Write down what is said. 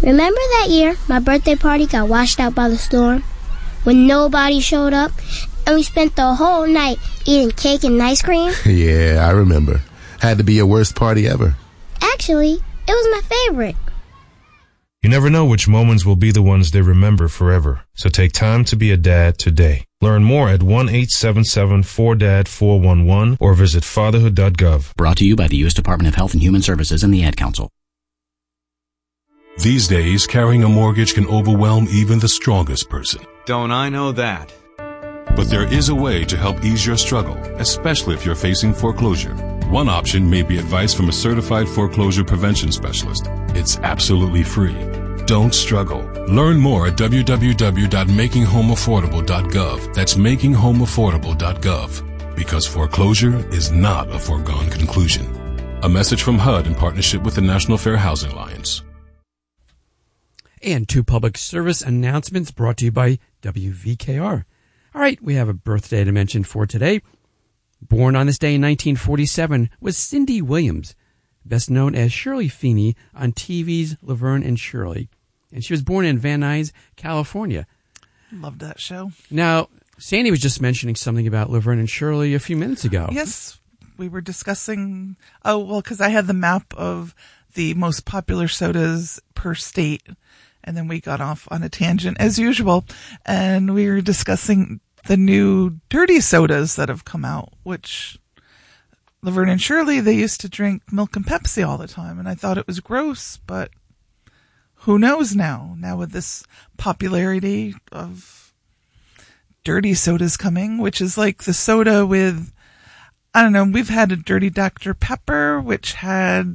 Remember that year my birthday party got washed out by the storm? When nobody showed up, and we spent the whole night eating cake and ice cream? Yeah, I remember. Had to be your worst party ever. Actually, it was my favorite. You never know which moments will be the ones they remember forever. So take time to be a dad today. Learn more at 1-877-4DAD-411 or visit fatherhood.gov. Brought to you by the U.S. Department of Health and Human Services and the Ad Council. These days, carrying a mortgage can overwhelm even the strongest person. Don't I know that? But there is a way to help ease your struggle, especially if you're facing foreclosure. One option may be advice from a certified foreclosure prevention specialist. It's absolutely free. Don't struggle. Learn more at www.makinghomeaffordable.gov. That's makinghomeaffordable.gov. Because foreclosure is not a foregone conclusion. A message from HUD in partnership with the National Fair Housing Alliance. And 2 public service announcements brought to you by WVKR. All right, we have a birthday to mention for today. Born on this day in 1947 was Cindy Williams, best known as Shirley Feeney on TV's Laverne and Shirley. And she was born in Van Nuys, California. Love that show. Now, Sandy was just mentioning something about Laverne and Shirley a few minutes ago. Yes, we were discussing, because I had the map of the most popular sodas per state. And then we got off on a tangent as usual. And we were discussing the new dirty sodas that have come out, which Laverne and Shirley, they used to drink milk and Pepsi all the time. And I thought it was gross, but who knows now? Now with this popularity of dirty sodas coming, which is like the soda with, I don't know, we've had a dirty Dr. Pepper, which had